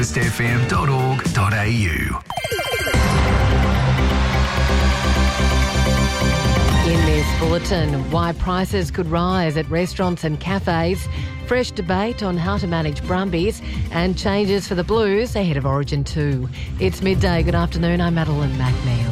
coastfm.org.au. In this bulletin, why prices could rise at restaurants and cafes, fresh debate on how to manage Brumbies, and changes for the Blues ahead of Origin 2. It's midday. Good afternoon. I'm Madeline McNeil.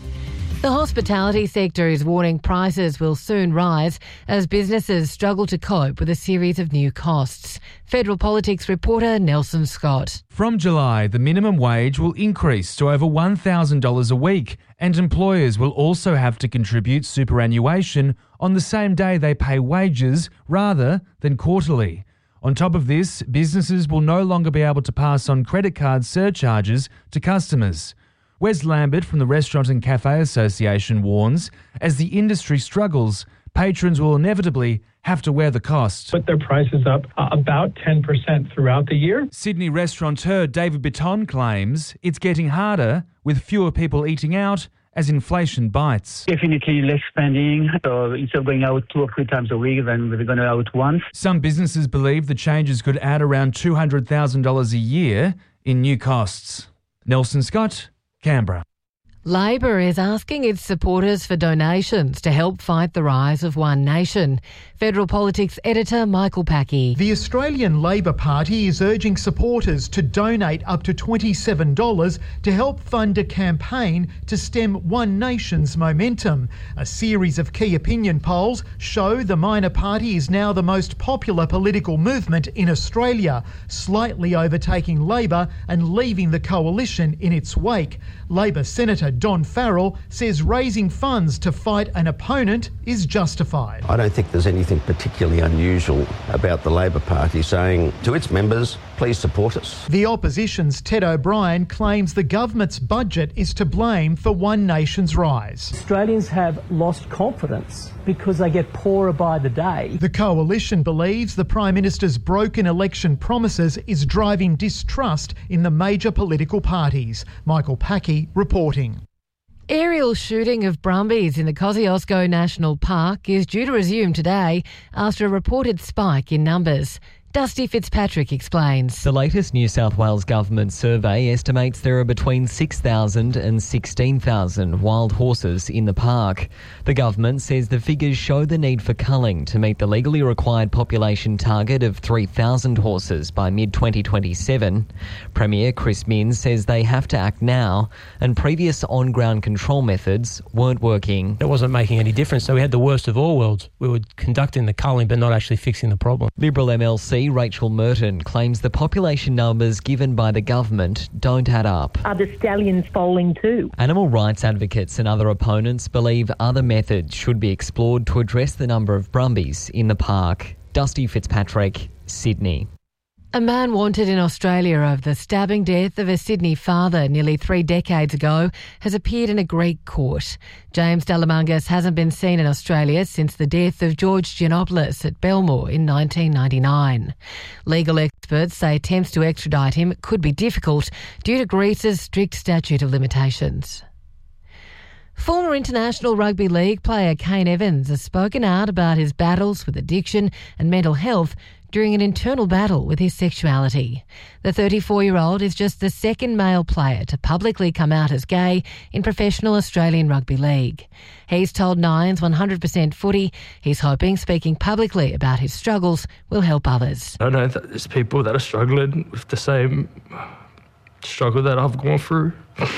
The hospitality sector is warning prices will soon rise as businesses struggle to cope with a series of new costs. Federal Politics reporter Nelson Scott. From July, the minimum wage will increase to over $1,000 a week, and employers will also have to contribute superannuation on the same day they pay wages rather than quarterly. On top of this, businesses will no longer be able to pass on credit card surcharges to customers. Wes Lambert from the Restaurant and Cafe Association warns, as the industry struggles, patrons will inevitably have to wear the cost. Put their prices up about 10% throughout the year. Sydney restaurateur David Bitton claims it's getting harder with fewer people eating out as inflation bites. Definitely less spending. So instead of going out 2 or 3 times a week, then we're going out once. Some businesses believe the changes could add around $200,000 a year in new costs. Nelson Scott, Canberra. Labor is asking its supporters for donations to help fight the rise of One Nation. Federal Politics editor Michael Packey. The Australian Labor Party is urging supporters to donate up to $27 to help fund a campaign to stem One Nation's momentum. A series of key opinion polls show the minor party is now the most popular political movement in Australia, slightly overtaking Labor and leaving the coalition in its wake. Labor Senator Don Farrell says raising funds to fight an opponent is justified. I don't think there's anything particularly unusual about the Labor Party saying to its members, please support us. The opposition's Ted O'Brien claims the government's budget is to blame for One Nation's rise. Australians have lost confidence because they get poorer by the day. The coalition believes the Prime Minister's broken election promises is driving distrust in the major political parties. Michael Packey reporting. Aerial shooting of Brumbies in the Kosciuszko National Park is due to resume today after a reported spike in numbers. Dusty Fitzpatrick explains. The latest New South Wales government survey estimates there are between 6,000 and 16,000 wild horses in the park. The government says the figures show the need for culling to meet the legally required population target of 3,000 horses by mid-2027. Premier Chris Minns says they have to act now, and previous on-ground control methods weren't working. It wasn't making any difference, so we had the worst of all worlds. We were conducting the culling but not actually fixing the problem. Liberal MLC Rachel Merton claims the population numbers given by the government don't add up. Are the stallions foaling too? Animal rights advocates and other opponents believe other methods should be explored to address the number of Brumbies in the park. Dusty Fitzpatrick, Sydney. A man wanted in Australia over the stabbing death of a Sydney father nearly 3 decades ago has appeared in a Greek court. James Delamangas hasn't been seen in Australia since the death of George Giannopoulos at Belmore in 1999. Legal experts say attempts to extradite him could be difficult due to Greece's strict statute of limitations. Former International Rugby League player Kane Evans has spoken out about his battles with addiction and mental health during an internal battle with his sexuality. The 34-year-old is just the second male player to publicly come out as gay in professional Australian Rugby League. He's told Nine's 100% Footy he's hoping speaking publicly about his struggles will help others. I know that there's people that are struggling with the same struggle that I've gone through.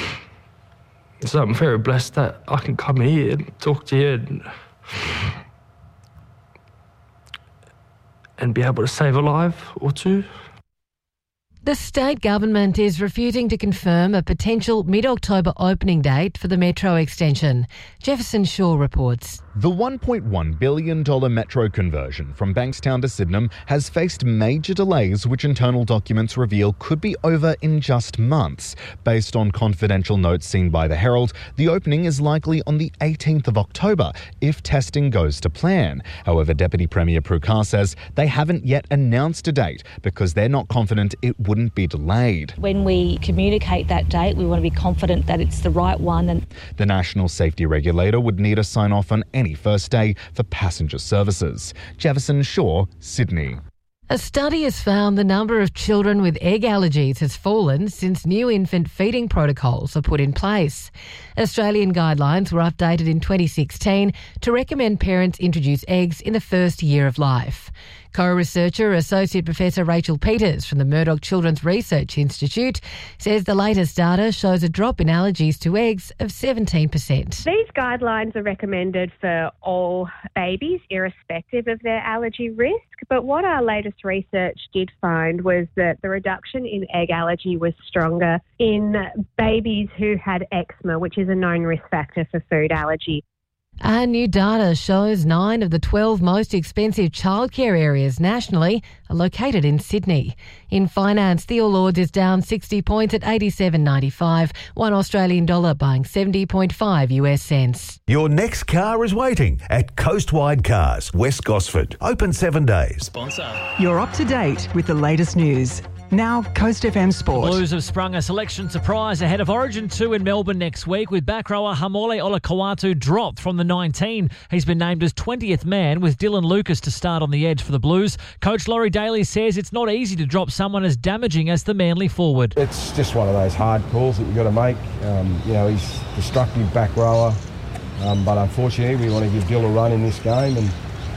So I'm very blessed that I can come here and talk to you and be able to save a life or two. The state government is refusing to confirm a potential mid-October opening date for the Metro extension. Jefferson Shaw reports. The $1.1 billion metro conversion from Bankstown to Sydenham has faced major delays, which internal documents reveal could be over in just months. Based on confidential notes seen by the Herald, the opening is likely on the 18th of October if testing goes to plan. However, Deputy Premier Prue Carr says they haven't yet announced a date because they're not confident it wouldn't be delayed. When we communicate that date, we want to be confident that it's the right one. The National Safety Regulator would need a sign-off on any first day for passenger services. Jefferson Shaw, Sydney. A study has found the number of children with egg allergies has fallen since new infant feeding protocols are put in place. Australian guidelines were updated in 2016 to recommend parents introduce eggs in the first year of life. Co-researcher Associate Professor Rachel Peters from the Murdoch Children's Research Institute says the latest data shows a drop in allergies to eggs of 17%. These guidelines are recommended for all babies, irrespective of their allergy risk. But what our latest research did find was that the reduction in egg allergy was stronger in babies who had eczema, which is a known risk factor for food allergy. And new data shows 9 of the 12 most expensive childcare areas nationally are located in Sydney. In finance, the All Ords is down 60 points at 87.95, $1 Australian dollar buying 70.5 US cents. Your next car is waiting at Coastwide Cars, West Gosford. Open 7 days. Sponsor. You're up to date with the latest news. Now, Coast FM Sport. Blues have sprung a selection surprise ahead of Origin 2 in Melbourne next week, with back rower Hamole Olakau'atu dropped from the 19. He's been named as 20th man, with Dylan Lucas to start on the edge for the Blues. Coach Laurie Daly says it's not easy to drop someone as damaging as the Manly forward. It's just one of those hard calls that you've got to make. He's destructive back rower, but unfortunately we want to give Dylan a run in this game, and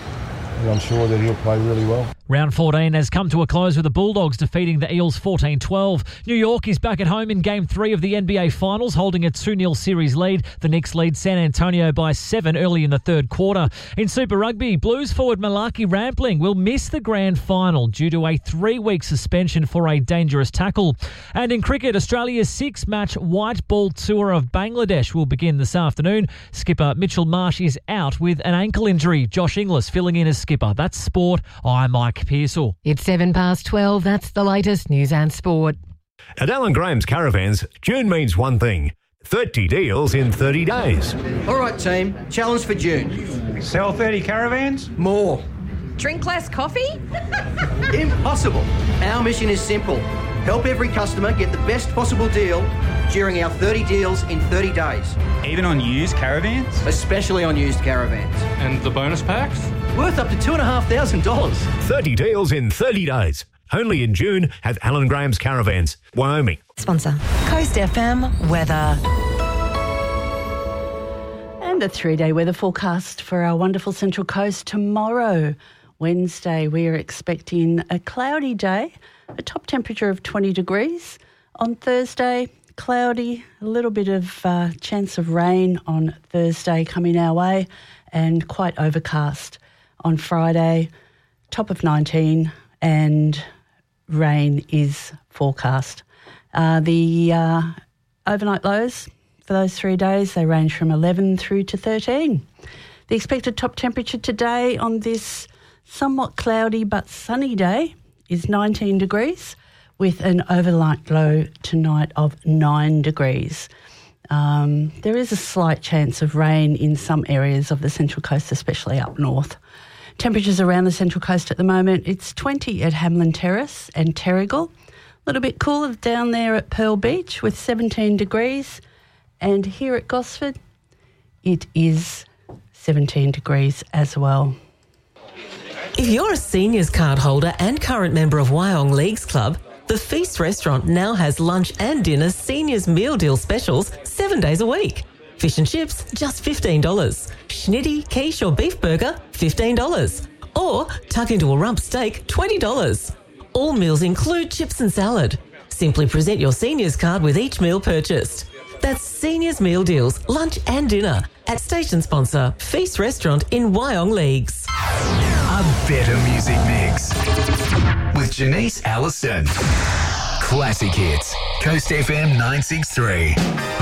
I'm sure that he'll play really well. Round 14 has come to a close with the Bulldogs defeating the Eels 14-12. New York is back at home in Game 3 of the NBA Finals, holding a 2-0 series lead. The Knicks lead San Antonio by 7 early in the third quarter. In Super Rugby, Blues forward Malaki Rampling will miss the grand final due to a 3-week suspension for a dangerous tackle. And in cricket, Australia's 6-match white ball tour of Bangladesh will begin this afternoon. Skipper Mitchell Marsh is out with an ankle injury. Josh Inglis filling in as skipper. That's sport. I'm Mike Pearsall. It's 12:07. That's the latest news and sport. At Alan Graham's Caravans, June means one thing: 30 deals in 30 days. All right, team. Challenge for June. Sell 30 caravans? More. Drink less coffee? Impossible. Our mission is simple. Help every customer get the best possible deal during our 30 deals in 30 days. Even on used caravans? Especially on used caravans. And the bonus packs? Worth up to $2,500. 30 deals in 30 days. Only in June at Alan Graham's Caravans, Wyoming. Sponsor. Coast FM weather. And a 3-day weather forecast for our wonderful Central Coast tomorrow. Wednesday, we are expecting a cloudy day, a top temperature of 20 degrees. On Thursday, cloudy, a little bit of chance of rain on Thursday coming our way, and quite overcast. On Friday, top of 19, and rain is forecast. The overnight lows for those 3 days, they range from 11 through to 13. The expected top temperature today on this somewhat cloudy but sunny day is 19 degrees, with an overnight low tonight of 9 degrees. There is a slight chance of rain in some areas of the Central Coast, especially up north. Temperatures around the Central Coast at the moment, it's 20 at Hamlin Terrace and Terrigal. A little bit cooler down there at Pearl Beach with 17 degrees. And here at Gosford, it is 17 degrees as well. If you're a seniors card holder and current member of Wyong Leagues Club, the Feast Restaurant now has lunch and dinner seniors meal deal specials 7 days a week. Fish and chips, just $15. Schnitty, quiche or beef burger, $15. Or tuck into a rump steak, $20. All meals include chips and salad. Simply present your seniors card with each meal purchased. That's seniors meal deals, lunch and dinner at station sponsor Feast Restaurant in Wyong Leagues. A better music mix with Janice Alliston. Classic hits. Coast FM 963.